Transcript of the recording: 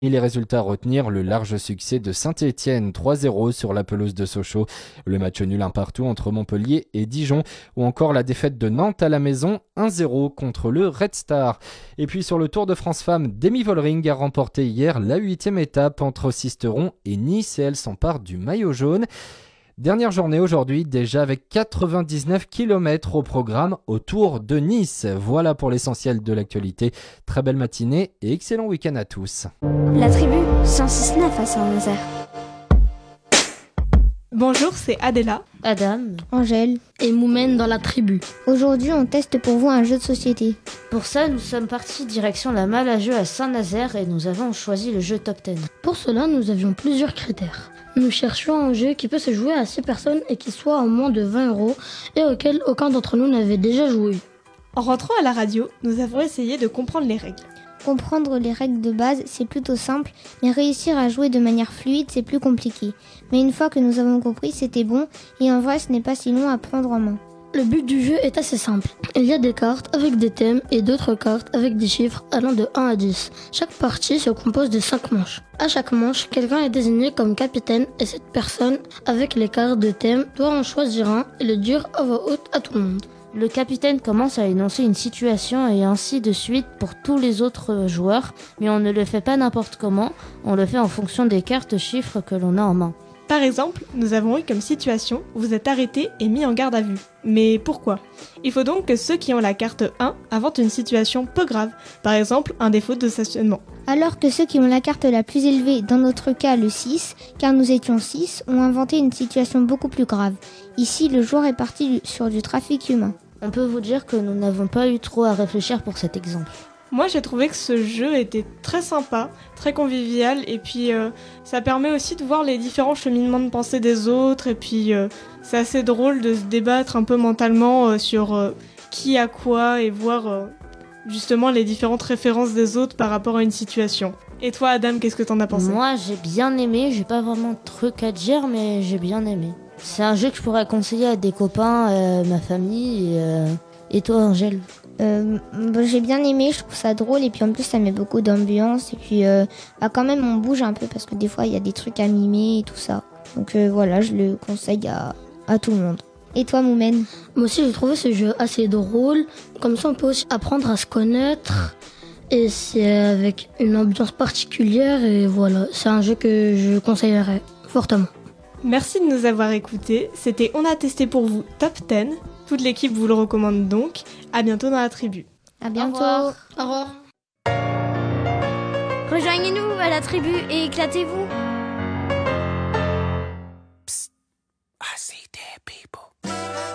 Et les résultats à retenir, le large succès de Saint-Étienne 3-0 sur la pelouse de Sochaux, le match nul 1-1 entre Montpellier et Dijon, ou encore la défaite de Nantes à la maison 1-0 contre le Red Star. Et puis sur le Tour de France Femmes, Demi Vollering a remporté hier la 8e étape entre Sisteron et Nice et elle s'empare du maillot jaune. Dernière journée aujourd'hui, déjà avec 99 km au programme autour de Nice. Voilà pour l'essentiel de l'actualité. Très belle matinée et excellent week-end à tous. La tribu 106.9 à Saint-Nazaire. Bonjour, c'est Adela, Adam, Angèle et Moumen dans la tribu. Aujourd'hui, on teste pour vous un jeu de société. Pour ça, nous sommes partis direction la malle à jeu à Saint-Nazaire et nous avons choisi le jeu Top 10. Pour cela, nous avions plusieurs critères. Nous cherchions un jeu qui peut se jouer à 6 personnes et qui soit à moins de 20 € et auquel aucun d'entre nous n'avait déjà joué. En rentrant à la radio, nous avons essayé de comprendre les règles. Comprendre les règles de base, c'est plutôt simple, mais réussir à jouer de manière fluide, c'est plus compliqué. Mais une fois que nous avons compris, c'était bon, et en vrai, ce n'est pas si long à prendre en main. Le but du jeu est assez simple. Il y a des cartes avec des thèmes et d'autres cartes avec des chiffres allant de 1 à 10. Chaque partie se compose de 5 manches. À chaque manche, quelqu'un est désigné comme capitaine et cette personne, avec les cartes de thème, doit en choisir un et le dire à voix haute à tout le monde. Le capitaine commence à énoncer une situation et ainsi de suite pour tous les autres joueurs, mais on ne le fait pas n'importe comment, on le fait en fonction des cartes chiffres que l'on a en main. Par exemple, nous avons eu comme situation, vous êtes arrêté et mis en garde à vue. Mais pourquoi ? Il faut donc que ceux qui ont la carte 1 inventent une situation peu grave, par exemple un défaut de stationnement. Alors que ceux qui ont la carte la plus élevée, dans notre cas le 6, car nous étions 6, ont inventé une situation beaucoup plus grave. Ici, le joueur est parti sur du trafic humain. On peut vous dire que nous n'avons pas eu trop à réfléchir pour cet exemple. Moi, j'ai trouvé que ce jeu était très sympa, très convivial, et puis ça permet aussi de voir les différents cheminements de pensée des autres, et puis c'est assez drôle de se débattre un peu mentalement sur qui a quoi, et voir justement les différentes références des autres par rapport à une situation. Et toi, Adam, qu'est-ce que t'en as pensé ? Moi, j'ai bien aimé, j'ai pas vraiment de trucs à dire, mais j'ai bien aimé. C'est un jeu que je pourrais conseiller à des copains, ma famille, et toi, Angèle ? J'ai bien aimé, je trouve ça drôle et puis en plus ça met beaucoup d'ambiance et puis quand même on bouge un peu parce que des fois il y a des trucs à mimer et tout ça. Donc voilà, je le conseille à tout le monde. Et toi Moumen ? Moi aussi j'ai trouvé ce jeu assez drôle, comme ça on peut aussi apprendre à se connaître et c'est avec une ambiance particulière et voilà, c'est un jeu que je conseillerais fortement. Merci de nous avoir écoutés, c'était On a testé pour vous Top 10. Toute l'équipe vous le recommande donc. À bientôt dans la tribu. À bientôt. Au revoir. Rejoignez-nous à la tribu et éclatez-vous. I see dead people.